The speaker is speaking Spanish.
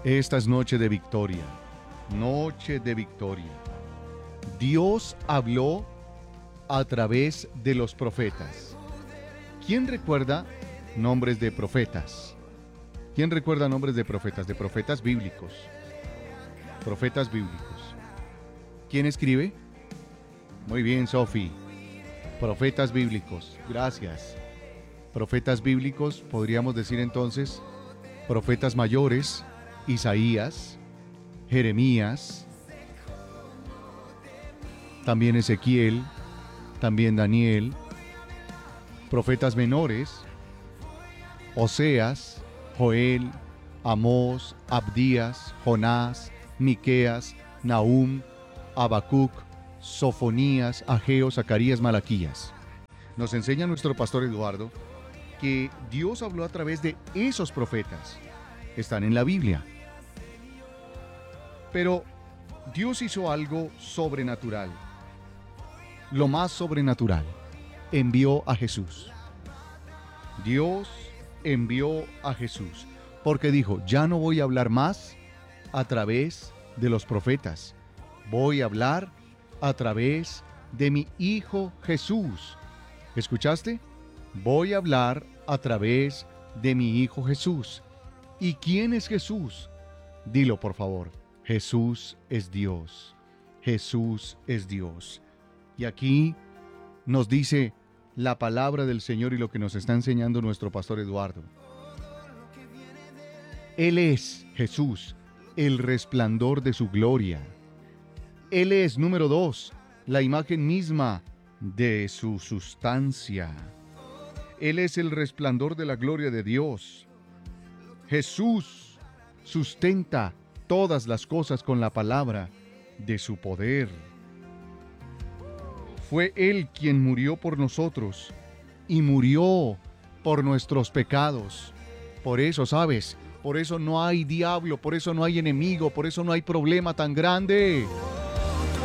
Esta es noche de victoria, noche de victoria. Dios habló a través de los profetas. ¿Quién recuerda nombres de profetas? ¿Quién recuerda nombres de profetas? De profetas bíblicos. Profetas bíblicos. ¿Quién escribe? Muy bien, Sofi. Profetas bíblicos. Gracias. Profetas bíblicos, podríamos decir entonces, profetas mayores, Isaías, Jeremías, también Ezequiel, también Daniel. Profetas menores, Oseas, Joel, Amós, Abdías, Jonás, Miqueas, Nahum, Habacuc, Sofonías, Ageo, Zacarías, Malaquías. Nos enseña nuestro pastor Eduardo que Dios habló a través de esos profetas. Están en la Biblia. Pero Dios hizo algo sobrenatural. Lo más sobrenatural. Envió a Jesús. Dios envió a Jesús. Porque dijo, ya no voy a hablar más a través de los profetas. Voy a hablar a través de mi Hijo Jesús. ¿Escuchaste? Voy a hablar a través de mi Hijo Jesús. ¿Y quién es Jesús? Dilo, por favor. Jesús es Dios. Jesús es Dios. Y aquí nos dice la palabra del Señor y lo que nos está enseñando nuestro pastor Eduardo. Él es Jesús, el resplandor de su gloria. Él es, número 2, la imagen misma de su sustancia. Él es el resplandor de la gloria de Dios. Jesús sustenta todas las cosas con la palabra de su poder. Fue Él quien murió por nosotros y murió por nuestros pecados. Por eso, ¿sabes? Por eso no hay diablo, por eso no hay enemigo, por eso no hay problema tan grande.